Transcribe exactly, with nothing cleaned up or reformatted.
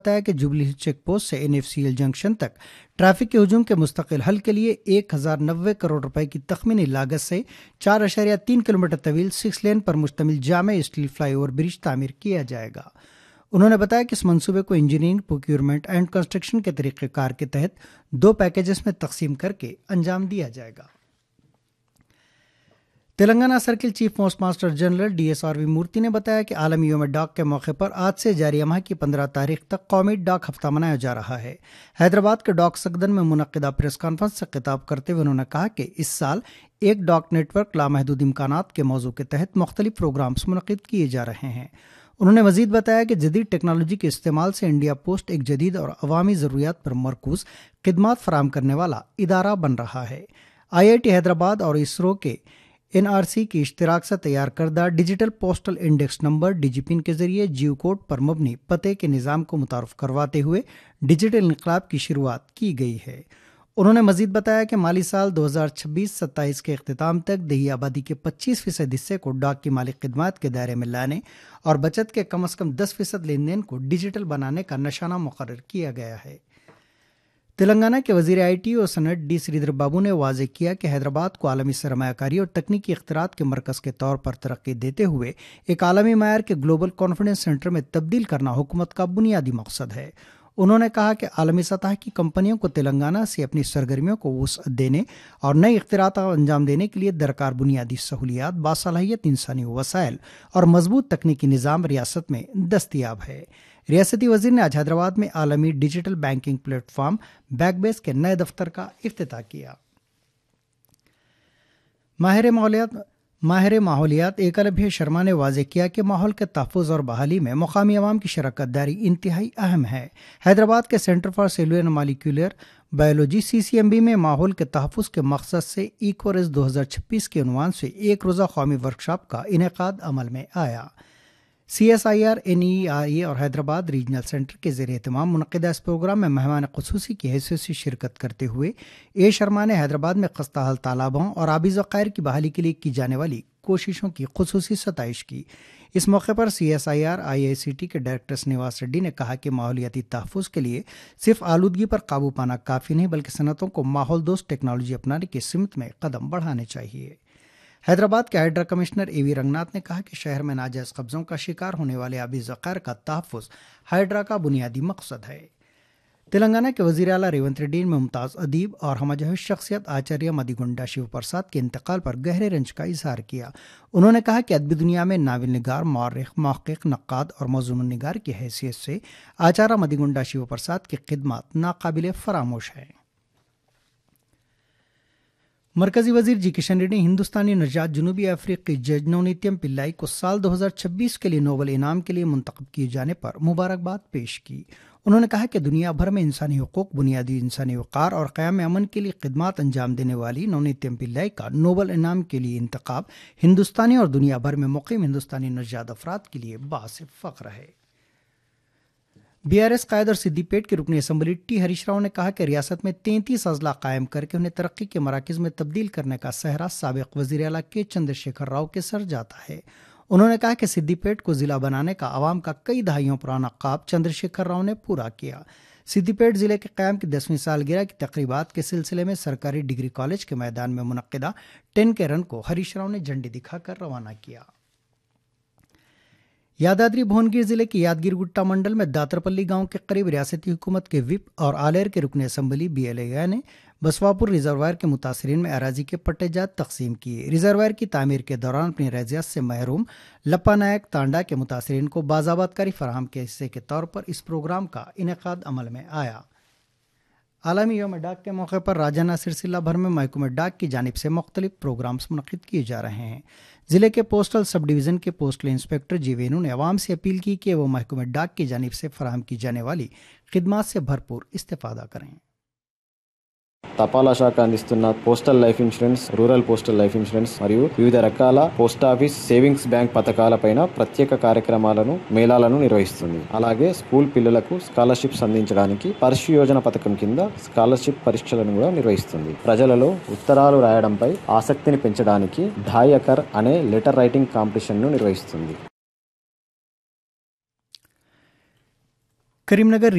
बताया कि jubilee hills check post से एनएफसीएल जंक्शन तक ट्रैफिक के हुजूम के मुस्तकिल हल के लिए एक हजार नब्बे करोड़ रुपए की तखमीनी लागत से चार अशारिया तीन किलोमीटर तवील सिक्स लेन पर मुश्तमिल जामे स्टील फ्लाईओवर ब्रिज तामीर किया जाएगा। उन्होंने बताया कि इस मंसूबे को इंजीनियरिंग, प्रोक्योरमेंट एंड कंस्ट्रक्शन के तरीक़ेकार के तहत दो पैकेजेस में तकसीम करके अंजाम दिया जाएगा। Telangana circle chief post master general D S R we मूर्ति ने बताया कि आलमी योम डाक के मौके पर आज से जारी माह की पंद्रह तारीख तक कौमी डाक हफ्ता मनाया जा रहा है। हैदराबाद के डाक सदन में मुनक्किदा प्रेस कॉन्फ्रेंस से खिताब करते हुए उन्होंने कहा कि इस साल एक डाक नेटवर्क लामहदूद इम्कानात के मौजू के तहत मुख्तलिफ प्रोग्राम्स मुनक्किद किए जा रहे हैं। उन्होंने मजीद बताया कि जदीद टेक्नोलॉजी के इस्तेमाल से इंडिया पोस्ट एक जदीद और अवामी ज़रूरियात पर मरकूज खिदमात फराम करने वाला इदारा बन रहा है। आई आई टी हैदराबाद और इसरो के एन आर सी की इश्तिराक से तैयार करदा digital postal index number DIGIPIN के जरिए जियो कोड पर मबनी पते के निज़ाम को मुतारफ करवाते हुए डिजिटल इनकलाब की शुरुआत की गई है। उन्होंने मजीद बताया कि माली साल दो हज़ार छब्बीस सत्ताईस के अख्तिताम तक देही आबादी के पच्चीस फीसद हिस्से को डाक की माली खिदमात के दायरे में लाने और बचत के कम अज कम दस फीसद लेन देन को डिजिटल बनाने का निशाना मुकर्रर किया गया है। तेलंगाना के वजीर आई टी और सनत डी श्रीधर बाबू ने वाज़ेह किया कि हैदराबाद को आलमी सरमायाकारी और तकनीकी इख्तिरात के मरकज़ के तौर पर तरक्की देते हुए एक आलमी मायार के ग्लोबल कॉन्फिडेंस सेंटर में तब्दील करना हुकूमत का बुनियादी मकसद है। उन्होंने कहा कि आलमी सतह की कंपनियों को तेलंगाना से अपनी सरगर्मियों को वुसअत देने और नए इख्तिरात अंजाम देने के लिए दरकार बुनियादी सहूलियात, बासलाहियत इंसानी वसाइल और मजबूत तकनीकी निज़ाम रियासत में दस्तियाब है। रियासती वजीर ने आज हैदराबाद में आलमी डिजिटल बैंकिंग प्लेटफॉर्म बैकबेस के नए दफ्तर का इफ्तिताह किया। माहिर माहौलियात माहिर माहौलियात एकलव्य शर्मा ने वाज़ेह किया कि माहौल के तहफ़्फ़ुज़ और बहाली में मुकामी अवाम की शराकत दारी इंतहाई अहम है। हैदराबाद के centre for cellular molecular biology C C M B में माहौल के तहफ़्फ़ुज़ के मकसद से इकोरेस दो हज़ार छब्बीस के उन्वान से एक रोज़ा कौमी वर्कशॉप का इनेकाद अमल में आया। C S I R, N E आई और हैदराबाद रीजनल सेंटर के ज़रिए एहतमाम मुनक़िदा इस प्रोग्राम में मेहमान ख़ुसूसी की हैसियत से शिरकत करते हुए ए शर्मा ने हैदराबाद में खस्ता हाल तालाबों और आबी ज़ख़ायर की बहाली के लिए की जाने वाली कोशिशों की ख़ुसूसी सताइश की। इस मौके पर C S I R I I C T के डायरेक्टर श्रीनिवास रेड्डी ने कहा कि माहौलियाती तहफ़्फ़ुज़ के लिए सिर्फ आलूदगी पर काबू पाना काफ़ी नहीं, बल्कि सनतों को माहौल दोस्त टेक्नोलॉजी अपनाने की सिमत में कदम बढ़ाने चाहिए। हैदराबाद के hydra commissioner A V Ranganath ने कहा कि शहर में नाजायज़ कब्ज़ों का शिकार होने वाले आबी ज़ख़ायर का तहफ़्फ़ुज़ हाइड्रा का बुनियादी मकसद है। तेलंगाना के वज़ीर आला रेवंत रेड्डी ने मुमताज़ अदीब और हमजहर शख्सियत आचार्य मदिगुंडा शिव प्रसाद के इंतकाल पर गहरे रंज का इजहार किया। उन्होंने कहा कि अदबी दुनिया में नाविल निगार, मौर्रिख़, महक़िक़, नक्काद और मौज़ून निगार की हैसियत से आचार्य मदिगुंडा शिव प्रसाद की खिदमत नाकाबिल फ़रामोश है। मरकजी वजीर जी किशन रेड्डी ने हिंदुस्तानी नजात जनूबी अफ्रीकी जज नवनीत्यम पिल्लाई को साल दो हज़ार छब्बीस के लिए नोबल इनाम के लिए मुंतखब किए जाने पर मुबारकबाद पेश की। उन्होंने कहा कि दुनिया भर में इंसानी हुकूक, बुनियादी इंसानी वक़ार और क़याम अमन के लिए खिदमात अंजाम देने वाली नवनीत्यम पिल्लाई का नोबल इनाम के लिए इंतखाब हिंदुस्तानी और दुनिया भर में मुक़ीम हिंदुस्तानी नजात अफराद के लिए बाइस फ़ख्र है। बी आर एस कायद और सिद्दीपेट के रुकन असम्बली टी हरीश राव ने कहा कि रियासत में तैंतीस अजला कायम करके उन्हें तरक्की के मराकज़ में तब्दील करने का सहरा साबिक़ वज़ीर आला के चंद्रशेखर राव के सर जाता है। उन्होंने कहा कि सिद्दीपेट को ज़िला बनाने का आवाम का कई दहाइयों पुराना ख्वाब चंद्रशेखर राव ने पूरा किया। सिद्दीपेट ज़िले के क़याम की दसवीं सालगिरह की तक़रीबात के सिलसिले में सरकारी डिग्री कॉलेज के मैदान में मुनक्किदा टेन के रन को हरीश राव ने झंडी दिखाकर रवाना किया। यादाद्री भुवनगिर जिले के यादगिर गुट्टा मंडल में दातरपल्ली गांव के करीब रियासती हुकूमत के विप और आलेर के रुकन असम्बली बी एल ए ने बसवापुर रिजर्वायर के मुतासरीन में अराजी के पट्टेजात तकसीम किए। रिजर्वायर की तामीर के दौरान अपनी रजियत से महरूम लप्पा नायक तांडा के मुतासरीन को बाज़ाबादकारी फराहम के हिस्से के तौर पर इस प्रोग्राम का इनेकाद अमल में आया। आलमी योम डाक के मौके पर राजाना सिलसिला भर में महकमे डाक की जानिब से मुख्तलिफ प्रोग्राम्स मुनक़िद किए जा रहे हैं। ज़िले के पोस्टल सब डिवीज़न के पोस्टल इंस्पेक्टर जी वेनू ने अवाम से अपील की कि वो महकमे डाक की जानिब से फराहम की जाने वाली खिदमात से भरपूर इस्तेफ़ादा करें। తపాలా శాఖ అందిస్తున్న postal life insurance, rural postal life insurance మరియు వివిధ రకాల పోస్ట్ ఆఫీస్ సేవింగ్స్ బ్యాంక్ పథకాలపైన ప్రత్యేక కార్యక్రమాలను, మేళాలను నిర్వహిస్తుంది. అలాగే స్కూల్ పిల్లలకు స్కాలర్షిప్స్ అందించడానికి పర్షు యోజన పథకం కింద స్కాలర్షిప్ పరీక్షలను కూడా నిర్వహిస్తుంది. ప్రజలలో ఉత్తరాలు రాయడంపై ఆసక్తిని పెంచడానికి ఢాయ్ అకర్ అనే లెటర్ రైటింగ్ కాంపిటీషన్ను నిర్వహిస్తుంది. కరీంనగర్